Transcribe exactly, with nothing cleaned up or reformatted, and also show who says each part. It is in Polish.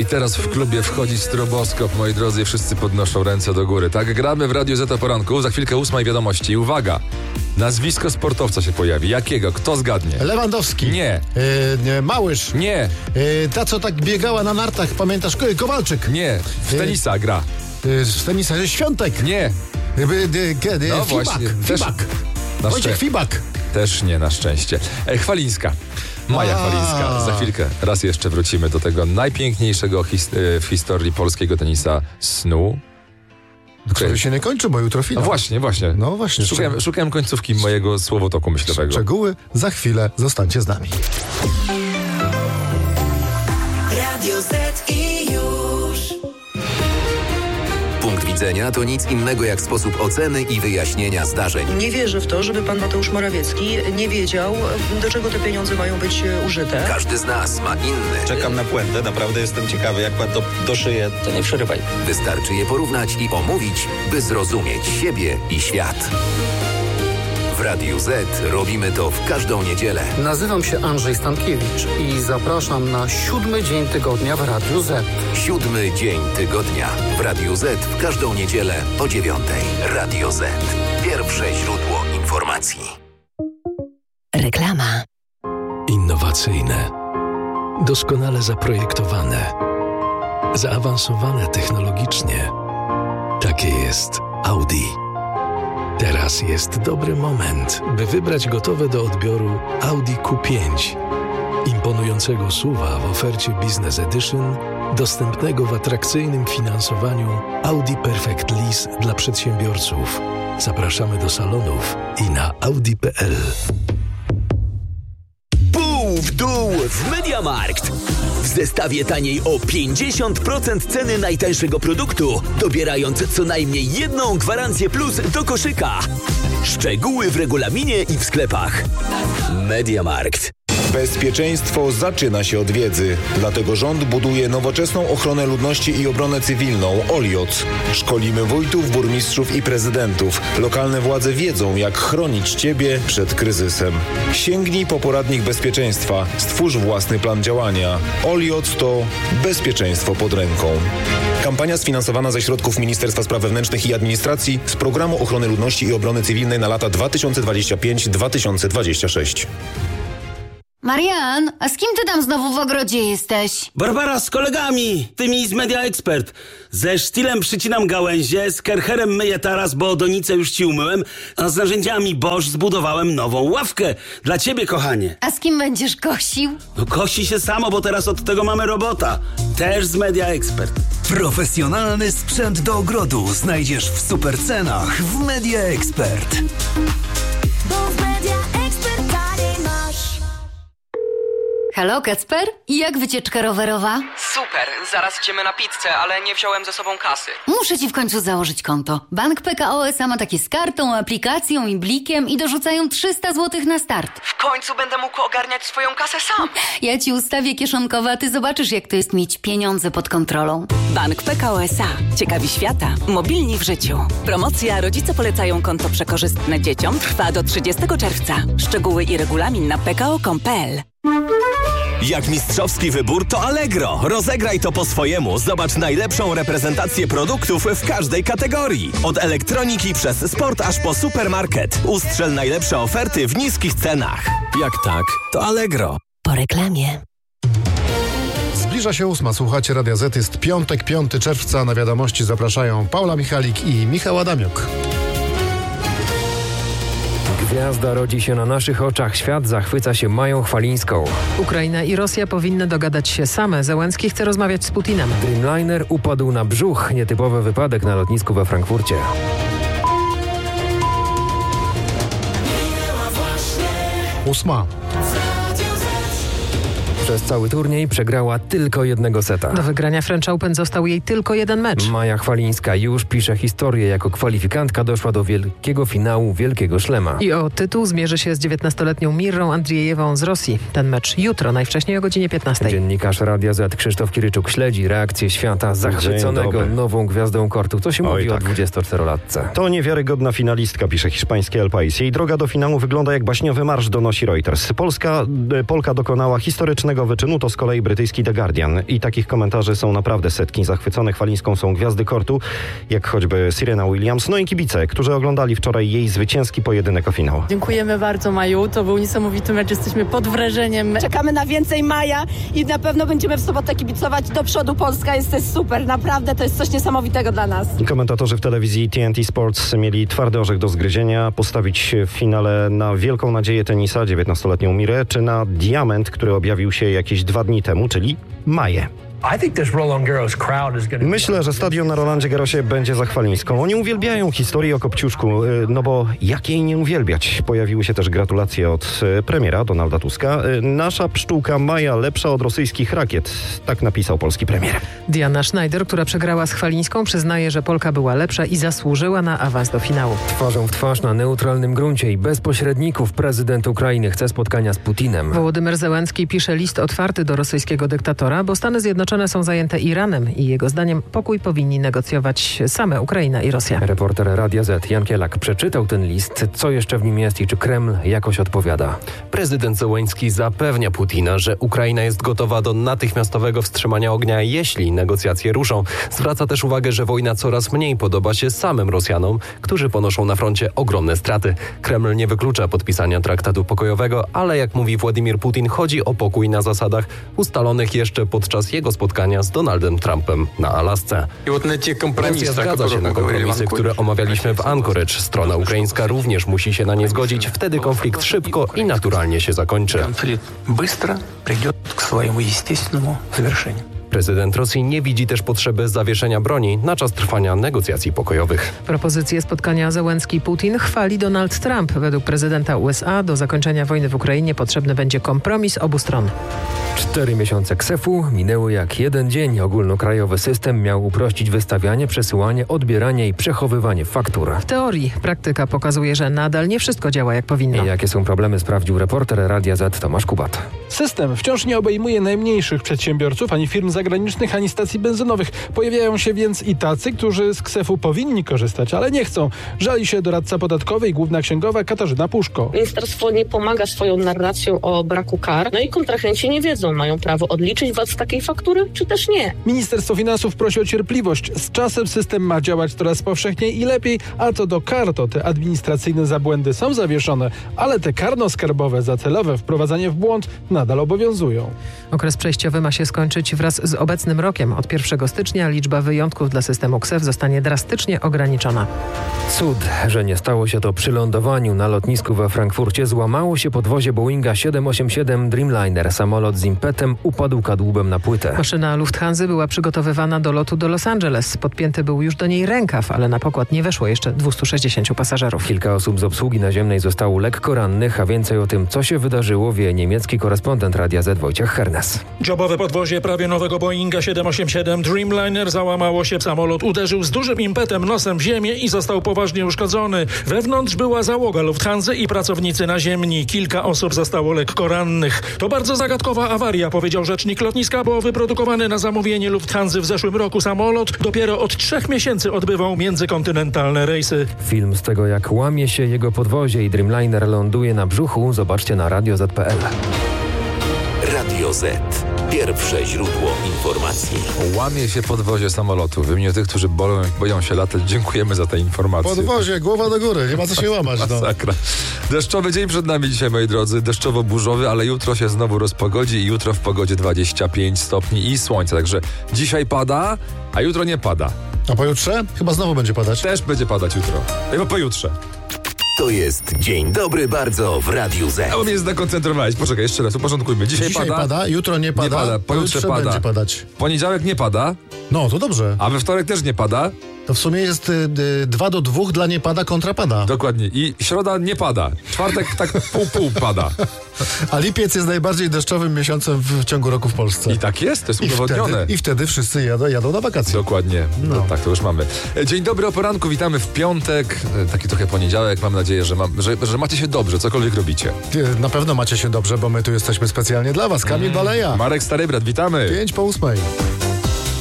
Speaker 1: I teraz w klubie wchodzi stroboskop, moi drodzy, wszyscy podnoszą ręce do góry. Tak, gramy w Radiu Z o poranku, za chwilkę ósmej wiadomości. Uwaga, nazwisko sportowca się pojawi. Jakiego? Kto zgadnie?
Speaker 2: Lewandowski.
Speaker 1: Nie.
Speaker 2: Yy, nie Małysz.
Speaker 1: Nie.
Speaker 2: Yy, ta, co tak biegała na nartach, pamiętasz? Kowalczyk.
Speaker 1: Nie. W tenisa gra.
Speaker 2: Yy, w tenisa. Świątek.
Speaker 1: Nie.
Speaker 2: Yy, yy, kiedy?
Speaker 1: No
Speaker 2: Fibak.
Speaker 1: właśnie. Też,
Speaker 2: Fibak.
Speaker 1: na
Speaker 2: Wojciech
Speaker 1: szczę-
Speaker 2: Fibak.
Speaker 1: Też nie, na szczęście. E, Chwalińska. Maja
Speaker 2: A.
Speaker 1: Chwalińska. Za chwilkę raz jeszcze wrócimy do tego najpiękniejszego his- w historii polskiego tenisa snu.
Speaker 2: Który się nie kończy, bo jutro
Speaker 1: No
Speaker 2: finał.
Speaker 1: właśnie, właśnie.
Speaker 2: No właśnie.
Speaker 1: Szukałem, szukałem końcówki mojego słowotoku myślowego.
Speaker 2: Szczegóły za chwilę. Zostańcie z nami.
Speaker 3: Radio Z i już.
Speaker 4: Punkt widzenia to nic innego jak sposób oceny i wyjaśnienia zdarzeń.
Speaker 5: Nie wierzę w to, żeby pan Mateusz Morawiecki nie wiedział, do czego te pieniądze mają być użyte.
Speaker 4: Każdy z nas ma inny.
Speaker 6: Czekam na puentę, naprawdę jestem ciekawy, jak pan to doszyje. To nie przerywaj.
Speaker 4: Wystarczy je porównać i omówić, by zrozumieć siebie i świat. W Radiu Z robimy to w każdą niedzielę.
Speaker 7: Nazywam się Andrzej Stankiewicz i zapraszam na siódmy dzień tygodnia w Radiu Z.
Speaker 4: Siódmy dzień tygodnia. W Radiu Z w każdą niedzielę o dziewiątej. Radio Z. Pierwsze źródło informacji.
Speaker 3: Reklama.
Speaker 8: Innowacyjne, doskonale zaprojektowane, zaawansowane technologicznie. Takie jest Audi. Teraz jest dobry moment, by wybrać gotowe do odbioru Audi Q pięć. Imponującego S U V-a w ofercie Business Edition, dostępnego w atrakcyjnym finansowaniu Audi Perfect Lease dla przedsiębiorców. Zapraszamy do salonów i na audi kropka p l.
Speaker 9: Pół w dół w MediaMarkt. W zestawie taniej o pięćdziesiąt procent ceny najtańszego produktu, dobierając co najmniej jedną gwarancję plus do koszyka. Szczegóły w regulaminie i w sklepach. MediaMarkt.
Speaker 10: Bezpieczeństwo zaczyna się od wiedzy. Dlatego rząd buduje nowoczesną ochronę ludności i obronę cywilną OLIOC. Szkolimy wójtów, burmistrzów i prezydentów. Lokalne władze wiedzą, jak chronić Ciebie przed kryzysem. Sięgnij po poradnik bezpieczeństwa. Stwórz własny plan działania. OLIOC to bezpieczeństwo pod ręką. Kampania sfinansowana ze środków Ministerstwa Spraw Wewnętrznych i Administracji z Programu Ochrony Ludności i Obrony Cywilnej na lata dwa tysiące dwudziesty piąty do dwa tysiące dwudziestego szóstego.
Speaker 11: Marian, a z kim ty tam znowu w ogrodzie jesteś?
Speaker 12: Barbara, z kolegami, tymi z Media Expert. Ze sztilem przycinam gałęzie, z kercherem myję taras, bo donicę już ci umyłem, a z narzędziami Bosch zbudowałem nową ławkę. Dla ciebie, kochanie.
Speaker 11: A z kim będziesz kosił?
Speaker 12: No kosi się samo, bo teraz od tego mamy robota. Też z Media Expert.
Speaker 13: Profesjonalny sprzęt do ogrodu znajdziesz w super cenach w Media Expert.
Speaker 3: Bo w Media Expert taniej masz.
Speaker 11: Halo, Kacper? I jak wycieczka rowerowa?
Speaker 14: Super, zaraz idziemy na pizzę, ale nie wziąłem ze sobą kasy.
Speaker 11: Muszę ci w końcu założyć konto. Bank P K O S A ma takie z kartą, aplikacją i blikiem i dorzucają trzysta złotych na start.
Speaker 14: W końcu będę mógł ogarniać swoją kasę sam.
Speaker 11: Ja ci ustawię kieszonkowe, a ty zobaczysz, jak to jest mieć pieniądze pod kontrolą.
Speaker 15: Bank P K O S A. Ciekawi świata. Mobilni w życiu. Promocja Rodzice polecają konto przekorzystne dzieciom trwa do trzydziestego czerwca. Szczegóły i regulamin na p k o kropka com kropka p l.
Speaker 9: Jak mistrzowski wybór, to Allegro. Rozegraj to po swojemu. Zobacz najlepszą reprezentację produktów w każdej kategorii. Od elektroniki przez sport aż po supermarket. Ustrzel najlepsze oferty w niskich cenach. Jak tak, to Allegro.
Speaker 3: Po reklamie.
Speaker 2: Zbliża się ósma. Słuchacie Radia Z. Jest piątek, piątego czerwca. Na wiadomości zapraszają Paula Michalik i Michał Adamiuk.
Speaker 16: Gwiazda rodzi się na naszych oczach. Świat zachwyca się Mają Chwalińską.
Speaker 17: Ukraina i Rosja powinny dogadać się same. Zełenski chce rozmawiać z Putinem.
Speaker 16: Dreamliner upadł na brzuch. Nietypowy wypadek na lotnisku we Frankfurcie.
Speaker 2: Ósma.
Speaker 16: Przez cały turniej przegrała tylko jednego seta.
Speaker 17: Do wygrania French Open został jej tylko jeden mecz.
Speaker 16: Maja Chwalińska już pisze historię. Jako kwalifikantka doszła do wielkiego finału Wielkiego Szlema.
Speaker 17: I o tytuł zmierzy się z dziewiętnastoletnią Mirrą Andrzejewą z Rosji. Ten mecz jutro, najwcześniej o godzinie piętnastej.
Speaker 16: Dziennikarz Radia Z Krzysztof Kiryczuk śledzi reakcję świata zachwyconego nową gwiazdą kortu. Co się
Speaker 18: Oj,
Speaker 16: mówi
Speaker 18: tak.
Speaker 16: o dwudziestoczterolatce?
Speaker 18: To niewiarygodna finalistka, pisze hiszpański El País. Jej droga do finału wygląda jak baśniowy marsz, donosi Reuters. Polska, Polka dokonała historycznego tego wyczynu to z kolei brytyjski The Guardian. I takich komentarzy są naprawdę setki. Zachwycone Chwalińską są gwiazdy kortu, jak choćby Serena Williams, no i kibice, którzy oglądali wczoraj jej zwycięski pojedynek o finał.
Speaker 19: Dziękujemy bardzo, Maju. To był niesamowity mecz. Jesteśmy pod wrażeniem.
Speaker 20: Czekamy na więcej Maja i na pewno będziemy w sobotę kibicować. Do przodu Polska, jesteś super. Naprawdę to jest coś niesamowitego dla nas.
Speaker 18: Komentatorzy w telewizji T N T Sports mieli twardy orzech do zgryzienia. Postawić w finale na wielką nadzieję tenisa, dziewiętnastoletnią Mirę, czy na diament, który objawił się jakieś dwa dni temu, czyli Maję. Myślę, że stadion na Rolandzie Garrosie będzie za Chwalińską. Oni uwielbiają historię o Kopciuszku, no bo jak jej nie uwielbiać? Pojawiły się też gratulacje od premiera Donalda Tuska. Nasza pszczółka Maja lepsza od rosyjskich rakiet. Tak napisał polski premier.
Speaker 17: Diana Schneider, która przegrała z Chwalińską, przyznaje, że Polka była lepsza i zasłużyła na awans do finału.
Speaker 16: Twarzą w twarz na neutralnym gruncie i bez pośredników prezydent Ukrainy chce spotkania z Putinem.
Speaker 17: Wołodymyr Zełenski pisze list otwarty do rosyjskiego dyktatora, bo Stany Zjednoczone są zajęte Iranem i jego zdaniem pokój powinni negocjować same Ukraina i Rosja.
Speaker 16: Reporter Radia Z Jan Kielak przeczytał ten list. Co jeszcze w nim jest i czy Kreml jakoś odpowiada?
Speaker 21: Prezydent Zełenski zapewnia Putina, że Ukraina jest gotowa do natychmiastowego wstrzymania ognia, jeśli negocjacje ruszą. Zwraca też uwagę, że wojna coraz mniej podoba się samym Rosjanom, którzy ponoszą na froncie ogromne straty. Kreml nie wyklucza podpisania traktatu pokojowego, ale jak mówi Władimir Putin, chodzi o pokój na zasadach ustalonych jeszcze podczas jego spotkania z Donaldem Trumpem na Alasce. Rosja zgadza się na kompromisy, które omawialiśmy w Anchorage. Strona ukraińska również musi się na nie zgodzić. Wtedy konflikt szybko i naturalnie się zakończy. Prezydent Rosji nie widzi też potrzeby zawieszenia broni na czas trwania negocjacji pokojowych.
Speaker 17: Propozycję spotkania Zełenski-Putin chwali Donald Trump. Według prezydenta U S A do zakończenia wojny w Ukrainie potrzebny będzie kompromis obu stron.
Speaker 16: Cztery miesiące ksefu minęły jak jeden dzień. Ogólnokrajowy system miał uprościć wystawianie, przesyłanie, odbieranie i przechowywanie faktur.
Speaker 17: W teorii praktyka pokazuje, że nadal nie wszystko działa jak powinno.
Speaker 16: I jakie są problemy, sprawdził reporter Radia Z Tomasz Kubat.
Speaker 22: System wciąż nie obejmuje najmniejszych przedsiębiorców, ani firm zagranicznych, ani stacji benzynowych. Pojawiają się więc i tacy, którzy z ksefu powinni korzystać, ale nie chcą. Żali się doradca podatkowy i główna księgowa Katarzyna Puszko.
Speaker 23: Ministerstwo nie pomaga swoją narracją o braku kar, no i kontrahenci nie wiedzą, mają prawo odliczyć V A T z takiej faktury, czy też nie.
Speaker 22: Ministerstwo Finansów prosi o cierpliwość. Z czasem system ma działać coraz powszechniej i lepiej, a co do kar, to te administracyjne za błędy są zawieszone, ale te karno-skarbowe za celowe wprowadzanie w błąd nadal obowiązują.
Speaker 17: Okres przejściowy ma się skończyć wraz z obecnym rokiem. Od pierwszego stycznia liczba wyjątków dla systemu KSEF zostanie drastycznie ograniczona.
Speaker 16: Cud, że nie stało się to przy lądowaniu na lotnisku we Frankfurcie. Złamało się podwozie Boeinga siedem osiem siedem Dreamliner. Samolot z impetem upadł kadłubem na płytę.
Speaker 17: Maszyna Lufthansy była przygotowywana do lotu do Los Angeles. Podpięty był już do niej rękaw, ale na pokład nie weszło jeszcze dwieście sześćdziesiąt pasażerów.
Speaker 16: Kilka osób z obsługi naziemnej zostało lekko rannych, a więcej o tym, co się wydarzyło, wie niemiecki korespondent Radia Z Wojciech Hernes.
Speaker 24: Jobowe podwozie prawie nowego Boeinga siedem osiem siedem Dreamliner załamało się. Samolot uderzył z dużym impetem nosem w ziemię i został poważnie uszkodzony. Wewnątrz była załoga Lufthansy i pracownicy naziemni. Kilka osób zostało lekko rannych. To bardzo zagadkowa awaria, powiedział rzecznik lotniska, bo wyprodukowany na zamówienie Lufthansy w zeszłym roku samolot dopiero od trzech miesięcy odbywał międzykontynentalne rejsy.
Speaker 16: Film z tego, jak łamie się jego podwozie i Dreamliner ląduje na brzuchu, zobaczcie na radio zet kropka pe el.
Speaker 4: Radio Z. Pierwsze źródło informacji.
Speaker 1: Łamie się podwozie samolotu. W imieniu tych, którzy boją, boją się latać, dziękujemy za te informacje.
Speaker 2: Podwozie, głowa do góry, nie ma co się łamać. No.
Speaker 1: Masakra. Deszczowy dzień przed nami dzisiaj, moi drodzy. Deszczowo-burzowy, ale jutro się znowu rozpogodzi i jutro w pogodzie dwadzieścia pięć stopni i słońce. Także dzisiaj pada, a jutro nie pada.
Speaker 2: A pojutrze? Chyba znowu będzie padać.
Speaker 1: Też będzie padać jutro. Chyba pojutrze.
Speaker 4: To jest Dzień Dobry Bardzo w Radiu Z.
Speaker 1: A mnie zdekoncentrowałeś. Poczekaj, jeszcze raz, uporządkujmy. Dzisiaj,
Speaker 2: Dzisiaj
Speaker 1: pada,
Speaker 2: pada, jutro nie pada,
Speaker 1: nie pada pojutrze pada.
Speaker 2: będzie padać.
Speaker 1: Poniedziałek nie pada.
Speaker 2: No, to dobrze.
Speaker 1: A we wtorek też nie pada.
Speaker 2: To w sumie jest y, y, dwa do dwóch dla nie pada kontra pada.
Speaker 1: Dokładnie. I środa nie pada. Czwartek tak pół-pół pada.
Speaker 2: A lipiec jest najbardziej deszczowym miesiącem w ciągu roku w Polsce.
Speaker 1: I tak jest, to jest
Speaker 2: I
Speaker 1: udowodnione.
Speaker 2: wtedy, I wtedy wszyscy jadą, jadą na wakacje.
Speaker 1: Dokładnie.
Speaker 2: No.
Speaker 1: No, tak, to już mamy. Dzień dobry o poranku, witamy w piątek, taki trochę poniedziałek. Mam nadzieję, że, mam, że, że macie się dobrze, cokolwiek robicie.
Speaker 2: Na pewno macie się dobrze, bo my tu jesteśmy specjalnie dla was. Kamil mm. Baleja.
Speaker 1: Marek Starybrat, witamy.
Speaker 2: Pięć po ósmej.